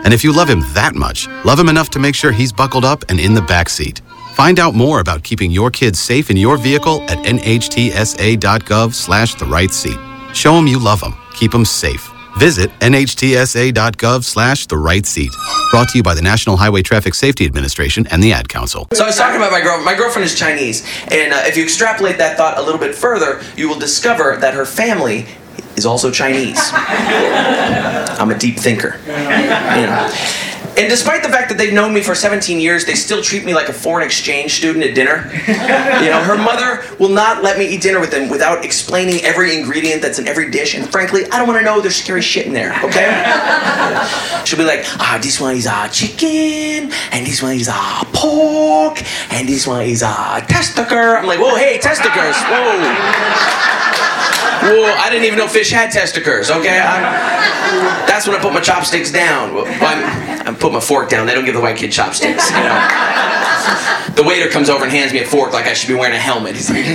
And if you love him that much, love him enough to make sure he's buckled up and in the back seat. Find out more about keeping your kids safe in your vehicle at nhtsa.gov/the-right-seat. Show them you love them. Keep them safe. Visit nhtsa.gov/the-right-seat. Brought to you by the National Highway Traffic Safety Administration and the Ad Council. So I was talking about my girlfriend. My girlfriend is Chinese. And if you extrapolate that thought a little bit further, you will discover that her family is also Chinese. I'm a deep thinker. You know. And despite the fact that they've known me for 17 years, they still treat me like a foreign exchange student at dinner. You know, her mother will not let me eat dinner with them without explaining every ingredient that's in every dish. And frankly, I don't want to know there's scary shit in there, okay? She'll be like, this one is chicken, and this one is pork, and this one is testicle. I'm like, whoa, hey, testicles, whoa. Whoa, I didn't even know fish had testicles, okay? That's when I put my chopsticks down. I put my fork down. They don't give the white kid chopsticks, you know. The waiter comes over and hands me a fork like I should be wearing a helmet. He's like...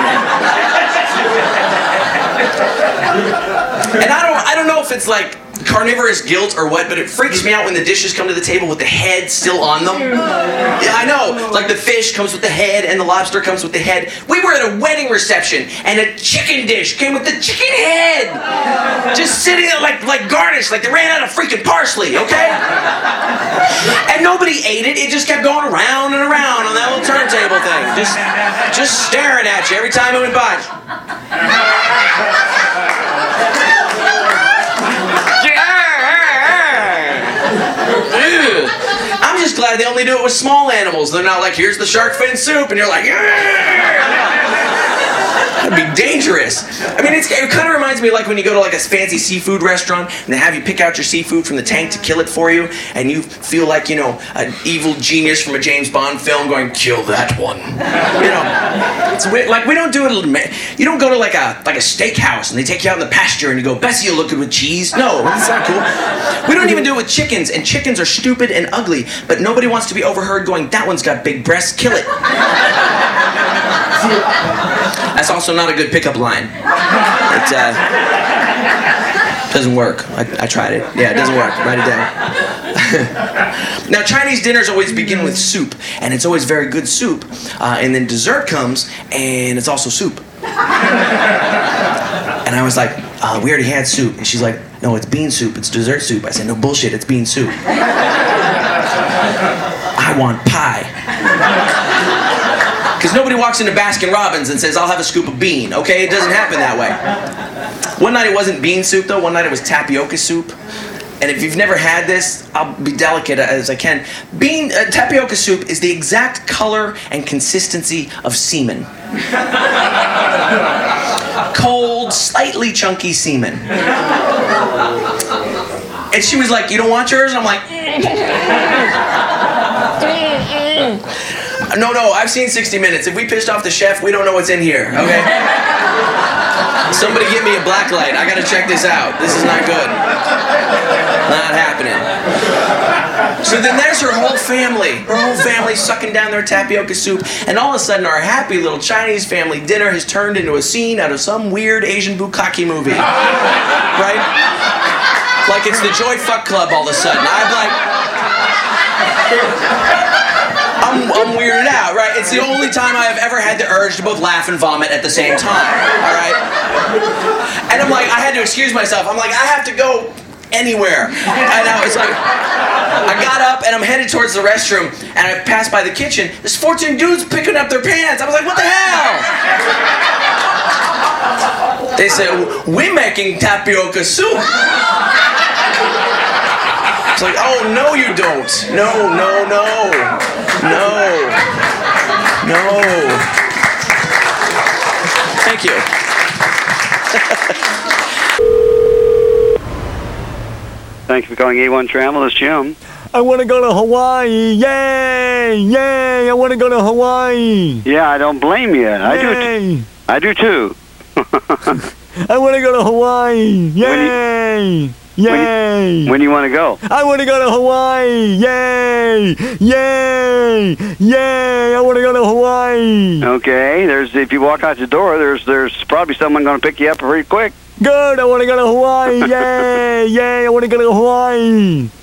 And I don't know if it's like carnivorous guilt or what, but it freaks me out when the dishes come to the table with the head still on them. Yeah, I know. Like the fish comes with the head and the lobster comes with the head. We were at a wedding reception and a chicken dish came with the chicken head. Just sitting there like garnish, like they ran out of freaking parsley, okay? And nobody ate it. It just kept going around and around on that little turntable thing. Just staring at you every time it went by. I'm just glad they only do it with small animals. They're not like, here's the shark fin soup, and you're like, that'd be dangerous. I mean, it kind of reminds me of like when you go to like a fancy seafood restaurant and they have you pick out your seafood from the tank to kill it for you, and you feel like, you know, an evil genius from a James Bond film going, kill that one. You know, it's like we don't do it. You don't go to like a steakhouse and they take you out in the pasture and you go, Bessie, you look good with cheese. No, that's not cool. We don't even do it with chickens, and chickens are stupid and ugly, but nobody wants to be overheard going, that one's got big breasts, kill it. That's also not a good pickup line. It doesn't work. I tried it. Yeah, it doesn't work. Write it down. Now, Chinese dinners always begin with soup, and it's always very good soup. And then dessert comes, and it's also soup. And I was like, we already had soup. And she's like, no, it's bean soup. It's dessert soup. I said, no bullshit, it's bean soup. I want pie. Because nobody walks into Baskin Robbins and says, I'll have a scoop of bean, okay? It doesn't happen that way. One night it wasn't bean soup, though. One night it was tapioca soup. And if you've never had this, I'll be delicate as I can. Tapioca soup is the exact color and consistency of semen. Cold, slightly chunky semen. And she was like, you don't want yours? And I'm like, No, I've seen 60 Minutes. If we pissed off the chef, we don't know what's in here, okay? Somebody give me a black light. I gotta check this out. This is not good. Not happening. So then there's her whole family. Her whole family sucking down their tapioca soup. And all of a sudden, our happy little Chinese family dinner has turned into a scene out of some weird Asian bukkake movie. Right? Like it's the Joy Fuck Club all of a sudden. I'm weirded out, right? It's the only time I have ever had the urge to both laugh and vomit at the same time, all right? And I'm like, I had to excuse myself. I'm like, I have to go anywhere. And I was like, I got up and I'm headed towards the restroom, and I passed by the kitchen. There's 14 dudes picking up their pants. I was like, what the hell? They said, we're making tapioca soup. It's like, oh, no you don't. No. Thank you. Thanks for calling A1 Travel. This is Jim. I want to go to Hawaii. Yay! I want to go to Hawaii. Yeah, I don't blame you. I do too. I want to go to Hawaii. Yay! Yay! When do you want to go? I want to go to Hawaii! Yay! Yay! Yay! I want to go to Hawaii! Okay, if you walk out the door, there's probably someone going to pick you up pretty quick. Good! I want to go to Hawaii! Yay! Yay! I want to go to Hawaii!